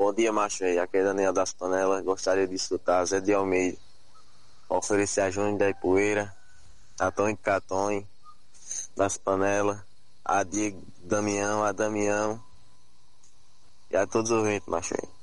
Bom dia, macho. Aqui é Daniel das Panelas. Gostaria de escutar Zé de Almeida. Oferecer a Júnior da Ipueira, a Tony Catonho das Panelas, a Diego Damião, a Damião e a todos os ouvintes, macho.